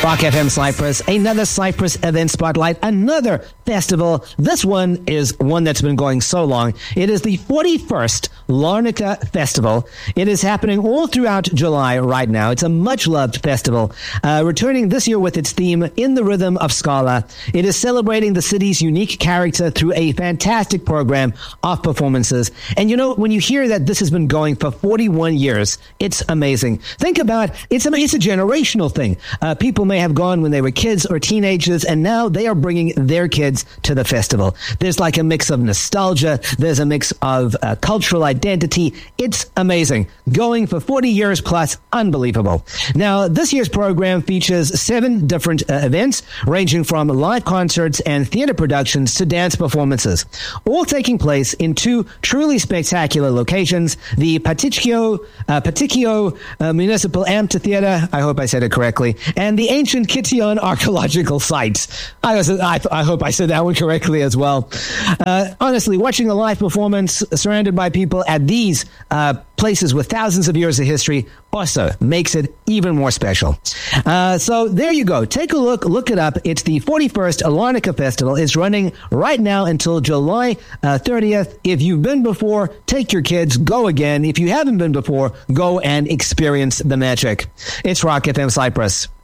Rock FM Cyprus, another Cyprus event spotlight, another festival. This one is one that's been going so long. It is the 41st Larnaca Festival. It is happening all throughout July right now. It's a much-loved festival, returning this year with its theme, In the Rhythm of Scala. It is celebrating the city's unique character through a fantastic program of performances. And you know, when you hear that this has been going for 41 years, it's amazing. Think about it's a generational thing. People may have gone when they were kids or teenagers, and now they are bringing their kids to the festival. There's like a mix of nostalgia. There's a mix of cultural identity. It's amazing. Going for 40 years plus, unbelievable. Now, this year's program features 7 different events, ranging from live concerts and theater productions to dance performances, all taking place in 2 truly spectacular locations, the Paticchio Municipal Amphitheater, I hope I said it correctly, and the ancient Kition archaeological sites. I hope I said that one correctly as well. Honestly, watching a live performance surrounded by people at these places with thousands of years of history also makes it even more special. So there you go. Take a look it up. It's the 41st Larnaca Festival. It's running right now until July 30th. If you've been before, take your kids, go again. If you haven't been before, go and experience the magic. It's Rock FM Cyprus.